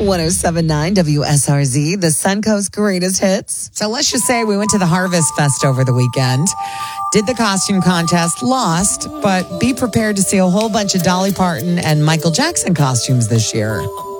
1079 WSRZ, the Suncoast greatest hits. So let's just say we went to the Harvest Fest over the weekend, did the costume contest, lost, but be prepared to see a whole bunch of Dolly Parton and Michael Jackson costumes this year.